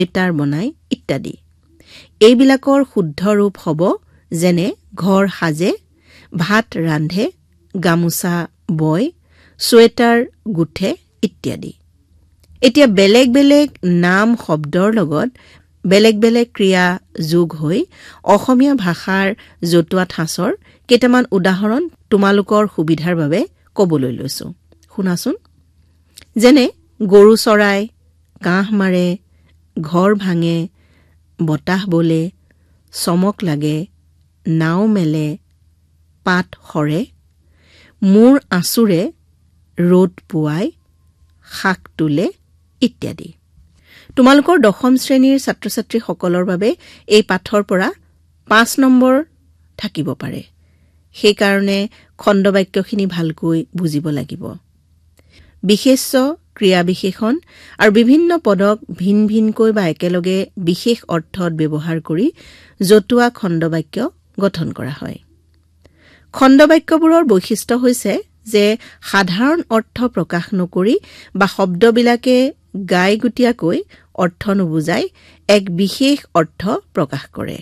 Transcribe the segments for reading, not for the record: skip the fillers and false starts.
ইটাৰ বনাই ইত্যাদি। এইবিলাকৰ শুদ্ধ ৰূপ হ'ব যেনে ঘৰ সাজে, ভাত ৰান্ধে, গামোচা বয়, ছুৱেটাৰ গুঠে ইত্যাদি। এতিয়া বেলেগ বেলেগ নাম শব্দৰ লগত বেলেগ বেলেগ ক্ৰিয়া যোগ হৈ অসমীয়া ভাষাৰ জতুৱা ঠাঁচৰ কেইটামান উদাহৰণ তোমালোকৰ সুবিধাৰ বাবে ক'বলৈ লৈছো। শুনাচোন। যেনে গৰু চৰাই, কাঁহ মাৰে, ঘৰ ভাঙে, বতাহ বলে, চমক লাগে, নাও মেলে, পাত সৰে, মূৰ আঁচোৰে, ৰ'দ পুৱাই, শাক তোলে ইত্যাদি। তোমালোকৰ 10ম শ্ৰেণীৰ ছাত্ৰ ছাত্ৰীসকলৰ বাবে এই পাঠৰ পৰা 5 নম্বৰ থাকিব পাৰে। সেইকাৰণে খণ্ডবাক্যখিনি ভালকৈ বুজিব লাগিব। বিশেষ্য, ক্ৰিয়া বিশেষণ আৰু বিভিন্ন পদক ভিন ভিনকৈ বা একেলগে বিশেষ অৰ্থত ব্যৱহাৰ কৰি জতুৱা খণ্ডবাক্য গঠন কৰা হয়। খণ্ডবাক্যবোৰৰ বৈশিষ্ট্য হৈছে যে সাধাৰণ অৰ্থ প্ৰকাশ নকৰি বা শব্দবিলাকে গাইগুটীয়াকৈ অৰ্থ নুবুজাই এক বিশেষ অৰ্থ প্ৰকাশ কৰে।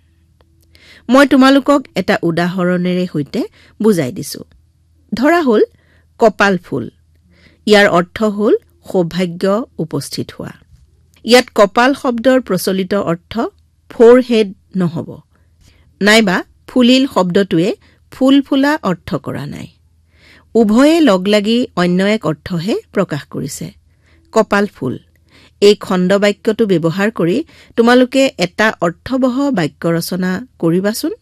মই তোমালোকক এটা উদাহৰণেৰে সৈতে বুজাই দিছো। ধৰা হ'ল কপাল ফুল। ইয়াৰ অৰ্থ হ'ল সৌভাগ্য উপস্থিত হোৱা। ইয়াত কপাল শব্দৰ প্ৰচলিত অৰ্থ ফ'ৰহেড নহ'ব, নাইবা ফুলিল শব্দটোৱে ফুল ফুলা অৰ্থ কৰা নাই। উভয়ে লগ লাগি অন্য এক অৰ্থহে প্ৰকাশ কৰিছে, কপাল ফুল। এই খণ্ডবাক্যটো ব্যৱহাৰ কৰি তোমালোকে এটা অৰ্থবহ বাক্য ৰচনা কৰিবাচোন।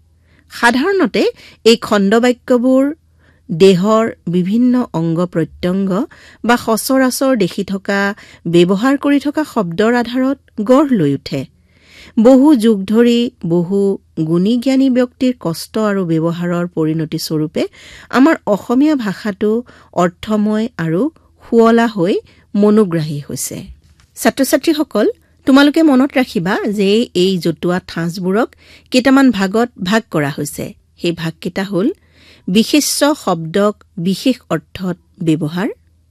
সাধাৰণতে এই খণ্ডবাক্যবোৰ দেহৰ বিভিন্ন অংগ প্ৰত্যংগ বা সচৰাচৰ দেখি থকা ব্যৱহাৰ কৰি থকা শব্দৰ আধাৰত গঢ় লৈ উঠে। বহু যুগ ধৰি বহু গুণী জ্ঞানী ব্যক্তিৰ কষ্ট আৰু ব্যৱহাৰৰ পৰিণতি স্বৰূপে আমাৰ অসমীয়া ভাষাটো অৰ্থময় আৰু শুৱলা হৈ মনোগ্ৰাহী হৈছে। ছাত্ৰ ছাত্ৰীসকল, তোমালোকে মনত ৰাখিবা যে এই জতুৱা ঠাঁচবোৰক কেইটামান ভাগত ভাগ কৰা হৈছে। সেই ভাগকেইটা হ'ল বিশেষ্য শব্দক বিশেষ অৰ্থত ব্যৱহাৰ,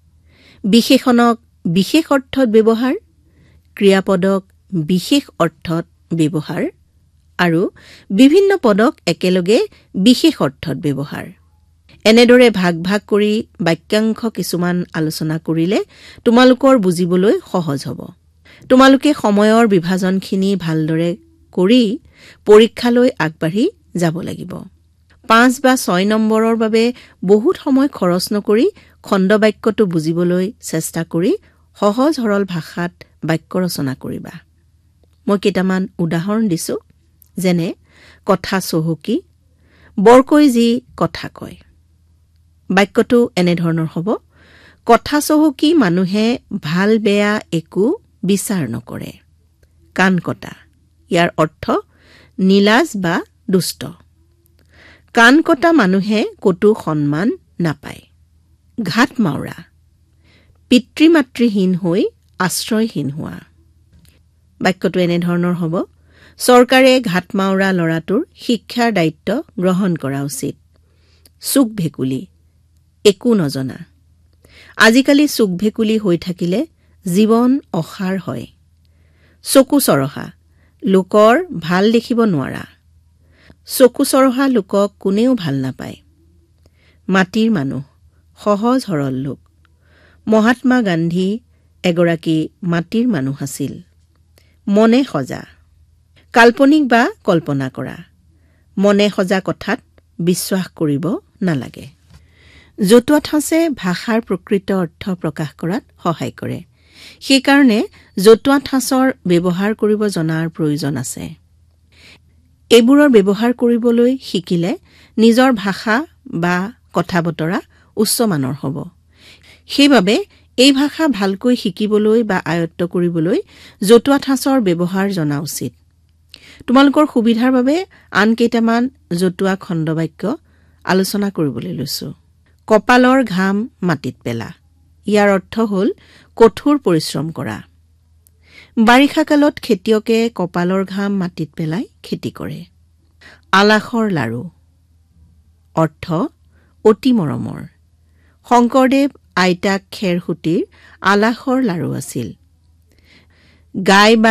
বিশেষণক বিশেষ অৰ্থত ব্যৱহাৰ, ক্ৰিয়াপদক বিশেষ অৰ্থত ব্যৱহাৰ আৰু বিভিন্ন পদক একেলগে বিশেষ অৰ্থত ব্যৱহাৰ। এনেদৰে ভাগ ভাগ কৰি বাক্যাংশ কিছুমান আলোচনা কৰিলে তোমালোকৰ বুজিবলৈ সহজ হ'ব। তোমালোকে সময়ৰ বিভাজনখিনি ভালদৰে কৰি পৰীক্ষালৈ আগবাঢ়ি যাব লাগিব। 5 বা 6 নম্বৰৰ বাবে বহুত সময় খৰচ নকৰি খণ্ডবাক্যটো বুজিবলৈ চেষ্টা কৰি সহজ সৰল ভাষাত বাক্য ৰচনা কৰিবা। মই কেইটামান উদাহৰণ দিছো। যেনে কথা চহকী, বৰকৈ যি কথা কয়। বাক্যটো এনেধৰণৰ হ'ব, কথা চহকী মানুহে ভাল বেয়া একো বিচাৰ নকৰে। কাণ কটা, ইয়াৰ অৰ্থ নীলাজ বা দুষ্ট। কাণ কটা মানুহে কতো সন্মান নাপায়। ঘাট মাউৰা, পিতৃ মাতৃহীন হৈ আশ্ৰয়হীন হোৱা। বাক্যটো এনেধৰণৰ হ'ব, চৰকাৰে ঘাট মাউৰা ল'ৰাটোৰ শিক্ষাৰ দায়িত্ব গ্ৰহণ কৰা উচিত। চুক ভেকুলী, একো নজনা। আজিকালি চুক ভেকুলী হৈ থাকিলে জীৱন অসাৰ হয়। চকু চৰহা, লোকৰ ভাল দেখিব নোৱাৰা। চকু চৰহা লোকক কোনেও ভাল নাপায়। মাটিৰ মানুহ, সহজ সৰল লোক। মহাত্মা গান্ধী এগৰাকী মাটিৰ মানুহ আছিল। মনে সজা, কাল্পনিক বা কল্পনা কৰা। মনে সজা কথাত বিশ্বাস কৰিব নালাগে। জতুৱা ঠাঁচে ভাষাৰ প্ৰকৃত অৰ্থ প্ৰকাশ কৰাত সহায় কৰে। সেইকাৰণে জতুৱা ঠাঁচৰ ব্যৱহাৰ কৰিব জনাৰ প্ৰয়োজন আছে। এইবোৰৰ ব্যৱহাৰ কৰিবলৈ শিকিলে নিজৰ ভাষা বা কথা বতৰা উচ্চমানৰ হ'ব। সেইবাবে এই ভাষা ভালকৈ শিকিবলৈ বা আয়ত্ত কৰিবলৈ জতুৱা ঠাঁচৰ ব্যৱহাৰ জনা উচিত। তোমালোকৰ সুবিধাৰ বাবে আন কেইটামান জতুৱা খণ্ডবাক্য আলোচনা কৰিবলৈ লৈছো। কপালৰ ঘাম মাটিত পেলা। ইয়াৰ অৰ্থ হ'ল কঠোৰ পৰিশ্ৰম কৰা। বাৰিষা কালত খেতিয়কে কপালৰ ঘাম মাটিত পেলাই খেতি কৰে। আলাসৰ লাৰু, অৰ্থ অতি মৰমৰ। শংকৰদেৱ আইতাক খেৰসুঁতীৰ আলাসৰ লাৰু আছিল। গাই বা